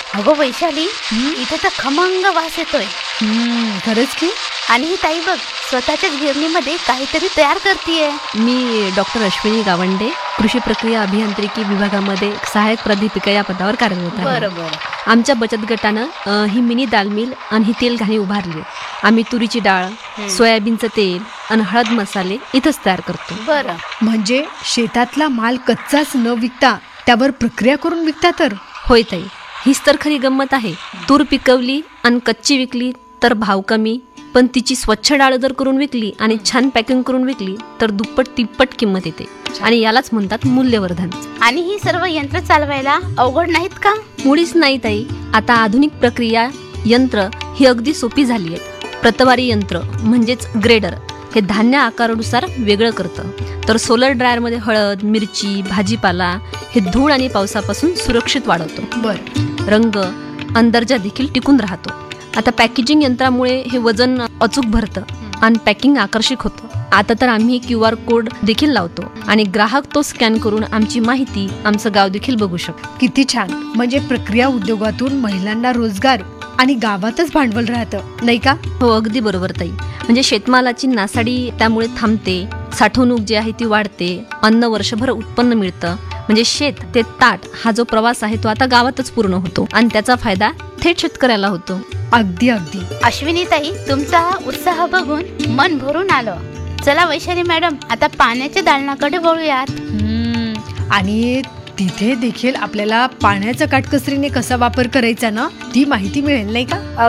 अगो वैशाली, इथे तर खमंग वास येतोय. खरंच की. आणि ही ताई बघ, स्वतःच्याच गिरणीमध्ये काहीतरी तयार करतीये. मी डॉक्टर अश्विनी गावंडे, कृषी प्रक्रिया अभियांत्रिकी विभागामध्ये सहाय्यक प्राध्यापिका या पदावर कार्यरत आहे. बरोबर. आमच्या बचत गटानं ही मिनी दाल मिल आणि ही तेल घाणी उभारली. आम्ही तुरीची डाळ, सोयाबीनचं तेल आणि हळद मसाले इथंच तयार करतो. बरं. म्हणजे शेतातला माल कच्चाच न विकता त्यावर प्रक्रिया करून विकता तर? होय ताई, हीच तर खरी गंमत आहे. तूर पिकवली आणि कच्ची विकली तर भाव कमी, पण तिची स्वच्छ डाळ जर करून विकली आणि छान पॅकिंग करून विकली तर दुप्पट तिप्पट किंमत येते. आणि यालाच म्हणतात मूल्यवर्धन. आणि ही सर्व यंत्र चालवायला अवघड नाहीत का? मुळीच नाही ताई. आता आधुनिक प्रक्रिया यंत्र ही अगदी सोपी झाली आहेत. प्रतवारी यंत्र म्हणजेच ग्रेडर हे धान्य आकारानुसार वेगळं करतं, तर सोलर ड्रायरमध्ये हळद, मिरची, भाजीपाला हे धूळ आणि पावसापासून सुरक्षित वाढवतो. बरं. रंग आणि दर्जा देखील टिकून राहतो. आता पॅकेजिंग यंत्रामुळे हे वजन अचूक भरतं आणि पॅकिंग आकर्षक होतं. आता तर आम्ही QR कोड देखील लावतो आणि ग्राहक तो स्कॅन करून आमची माहिती, आमचं गाव देखील बघू शकतो. किती छान. म्हणजे प्रक्रिया उद्योगातून महिलांना रोजगार आणि गावातच भांडवल राहतं, नाही का? हो, अगदी बरोबर ताई. म्हणजे शेतमालाची नासाडी त्यामुळे थांबते, साठवणूक जी आहे ती वाढते, अन्न वर्षभर उत्पन्न मिळतं. म्हणजे शेत ते ताट हा जो प्रवास आहे तो आता गावातच पूर्ण होतो आणि त्याचा फायदा थेट शेतकऱ्याला होतो. अगदी अगदी. अश्विनी ताई, तुमचा हा उत्साह बघून मन भरून आलं. चला वैशाली मॅडम, आता पाण्याच्या दालनाकडे वळूयात. आणि तिथे देखील आपल्याला पाण्याचा काटकसरीने कसा वापर करायचा ना, ती माहिती मिळेल, नाही का?